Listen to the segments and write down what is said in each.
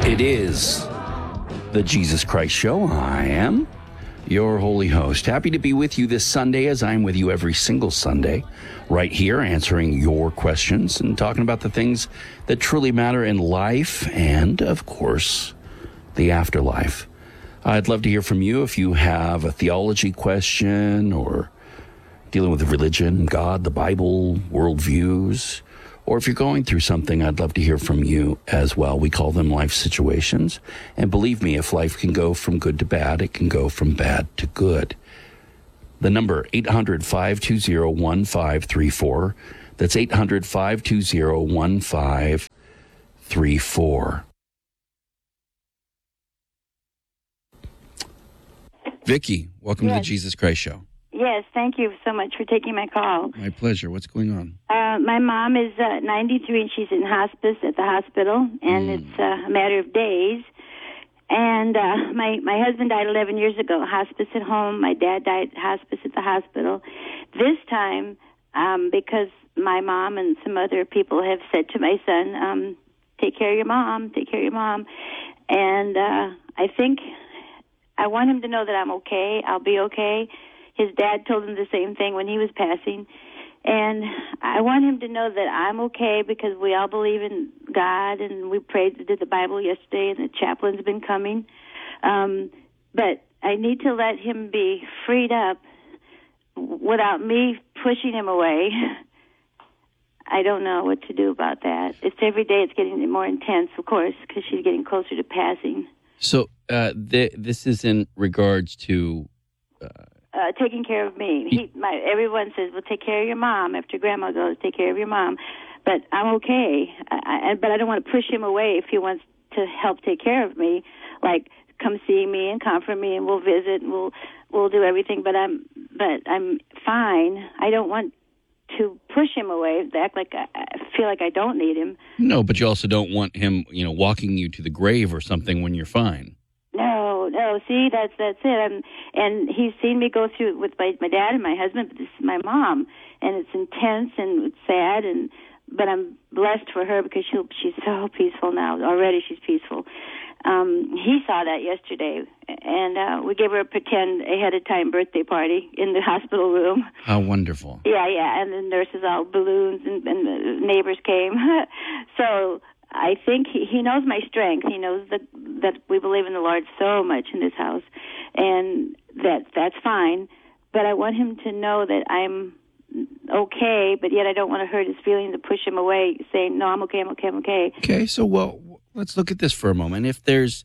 It is the Jesus Christ Show. I am your holy host. Happy to be with you this Sunday, as I'm with you every single Sunday, right here, answering your questions and talking about the things that truly matter in life and, of course, the afterlife. I'd love to hear from you if you have a theology question or dealing with religion, God, the Bible, worldviews, or if you're going through something, I'd love to hear from you as well. We call them life situations. And believe me, if life can go from good to bad, it can go from bad to good. The number, 800-520-1534. That's 800-520-1534. Vicki, welcome to the Jesus Christ Show. Yes, thank you so much for taking my call. My pleasure. What's going on? My mom is 93, and she's in hospice at the hospital, and it's a matter of days. And my husband died 11 years ago, hospice at home. My dad died hospice at the hospital. This time, because my mom and some other people have said to my son, take care of your mom, take care of your mom. And I think I want him to know that I'm okay, I'll be okay. His dad told him the same thing when he was passing. And I want him to know that I'm okay because we all believe in God, and we did the Bible yesterday, and the chaplain's been coming. But I need to let him be freed up without me pushing him away. I don't know what to do about that. It's every day it's getting more intense, of course, because she's getting closer to passing. So this is in regards to... taking care of me. Everyone says, well, take care of your mom. After Grandma goes, take care of your mom. But I'm okay. But I don't want to push him away if he wants to help take care of me. Like, come see me and comfort me, and we'll visit, and we'll do everything. But I'm fine. I don't want to push him away, act like I feel like I don't need him. No, but you also don't want him, walking you to the grave or something when you're fine. No. See, that's it. And he's seen me go through it with my dad and my husband, but this is my mom, and it's intense and it's sad. But I'm blessed for her because she's so peaceful now. Already, she's peaceful. He saw that yesterday, and we gave her a pretend ahead of time birthday party in the hospital room. How wonderful! Yeah, and the nurses all balloons, and the neighbors came. So. I think he knows my strength. He knows that we believe in the Lord so much in this house, and that's fine. But I want him to know that I'm okay, but yet I don't want to hurt his feelings to push him away, saying, no, I'm okay. Okay, so, let's look at this for a moment. If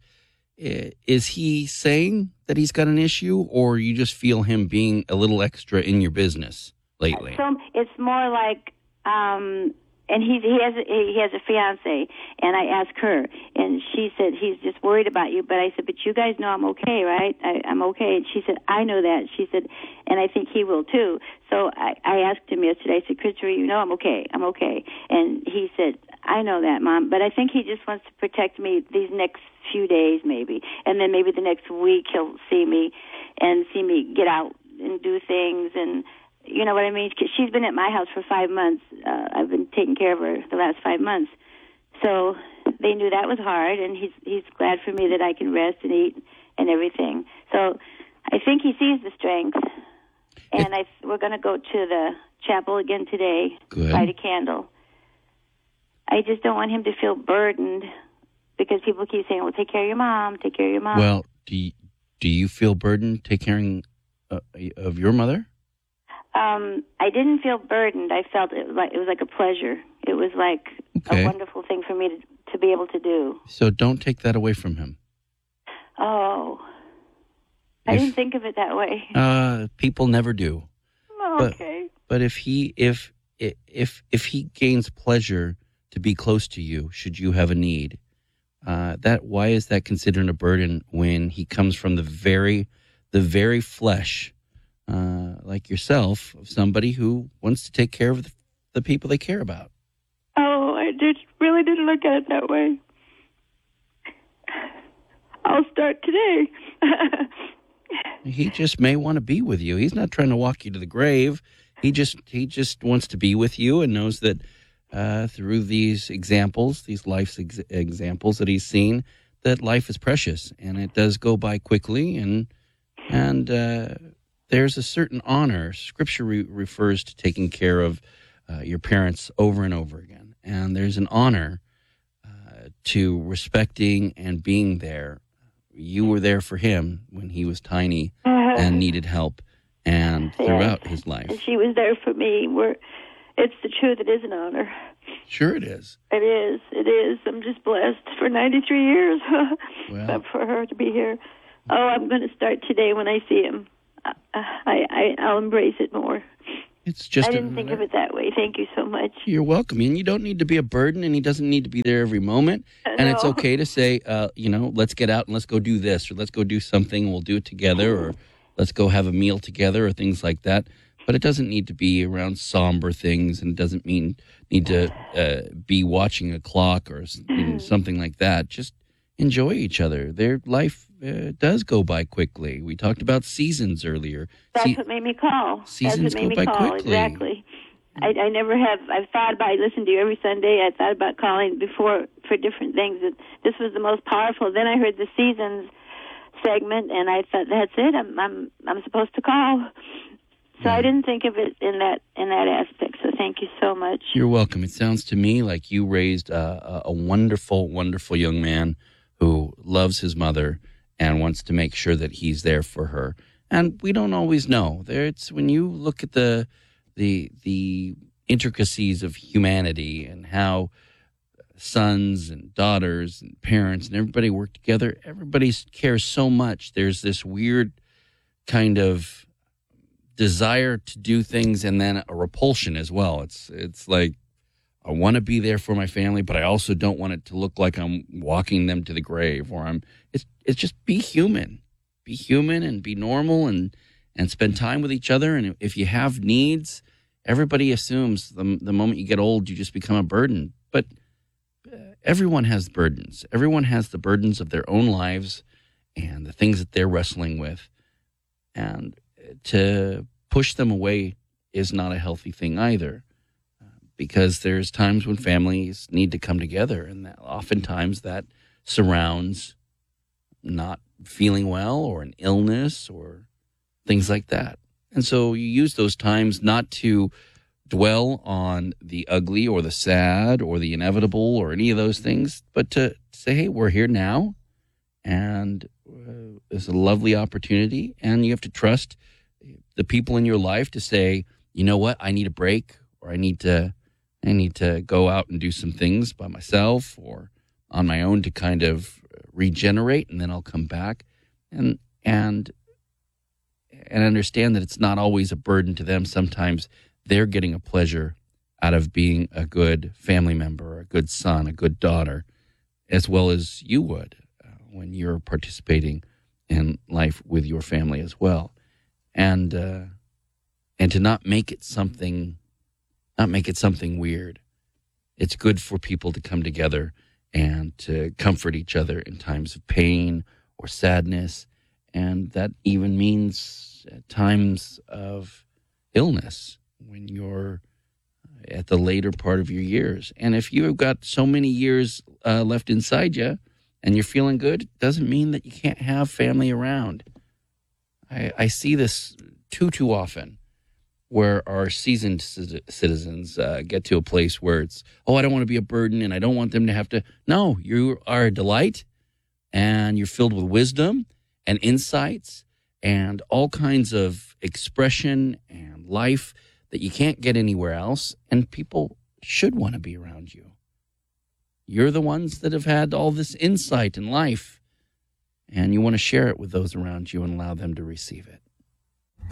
is he saying that he's got an issue, or you just feel him being a little extra in your business lately? So it's more like... And he has a fiance, and I asked her, and she said he's just worried about you. But I said, but you guys know I'm okay, right? I'm okay. And she said, I know that. She said, and I think he will too. So I asked him yesterday. I said, Christopher, I'm okay. And he said, I know that, Mom. But I think he just wants to protect me these next few days, maybe, and then maybe the next week he'll see me get out and do things and. You know what I mean? She's been at my house for 5 months. I've been taking care of her the last 5 months. So they knew that was hard, and he's glad for me that I can rest and eat and everything. So I think he sees the strength. And we're going to go to the chapel again today, light a candle. I just don't want him to feel burdened because people keep saying, well, take care of your mom, take care of your mom. Well, do you feel burdened taking care of your mother? I didn't feel burdened. I felt it was like a pleasure. It was like a wonderful thing for me to be able to do. So don't take that away from him. Oh, I didn't think of it that way. People never do. Okay. But if he gains pleasure to be close to you, should you have a need, why is that considered a burden when he comes from the very flesh? Like yourself, of somebody who wants to take care of the people they care about. Oh, I really didn't look at it that way. I'll start today. He just may want to be with you. He's not trying to walk you to the grave. He just wants to be with you and knows that through these examples, these life's examples that he's seen, that life is precious and it does go by quickly, and there's a certain honor. Scripture refers to taking care of your parents over and over again, and there's an honor to respecting and being there. You were there for him when he was tiny and needed help, and throughout his life. And she was there for me. It's the truth. It is an honor. Sure it is. It is. It is. I'm just blessed for 93 years Well, for her to be here. Oh, I'm going to start today when I see him. I'll embrace it more. it's just I didn't think of it that way. Thank you so much. You're welcome. And you don't need to be a burden, and he doesn't need to be there every moment. And it's okay to say, let's get out and let's go do this, or let's go do something, we'll do it together, or let's go have a meal together, or things like that. But it doesn't need to be around somber things, and it doesn't need to be watching a clock or something like that. Just enjoy each other. Their life does go by quickly. We talked about seasons earlier. That's what made me call. Seasons go by quickly. Exactly. I never have. I've thought about. I listen to you every Sunday. I thought about calling before for different things. This was the most powerful. Then I heard the seasons segment, and I thought, that's it. I'm supposed to call. So I didn't think of it in that aspect. So thank you so much. You're welcome. It sounds to me like you raised a wonderful, wonderful young man who loves his mother and wants to make sure that he's there for her. And we don't always know. It's when you look at the intricacies of humanity and how sons and daughters and parents and everybody work together, everybody cares so much. There's this weird kind of desire to do things and then a repulsion as well. It's like, I want to be there for my family, but I also don't want it to look like I'm walking them to the grave, or it's just be human and be normal and spend time with each other. And if you have needs, everybody assumes the moment you get old, you just become a burden. But everyone has burdens. Everyone has the burdens of their own lives and the things that they're wrestling with. And to push them away is not a healthy thing either, because there's times when families need to come together, and oftentimes that surrounds not feeling well or an illness or things like that. And so you use those times not to dwell on the ugly or the sad or the inevitable or any of those things, but to say, hey, we're here now, and it's a lovely opportunity, and you have to trust the people in your life to say, you know what, I need a break, or I need to go out and do some things by myself or on my own to kind of regenerate, and then I'll come back and understand that it's not always a burden to them. Sometimes they're getting a pleasure out of being a good family member, a good son, a good daughter, as well as you would when you're participating in life with your family as well. And to not make it something weird. It's good for people to come together and to comfort each other in times of pain or sadness. And that even means times of illness when you're at the later part of your years. And if you've got so many years left inside you and you're feeling good, it doesn't mean that you can't have family around. I see this too often, where our seasoned citizens get to a place where it's, I don't want to be a burden and I don't want them to have to. No, you are a delight, and you're filled with wisdom and insights and all kinds of expression and life that you can't get anywhere else, and people should want to be around you. You're the ones that have had all this insight in life, and you want to share it with those around you and allow them to receive it.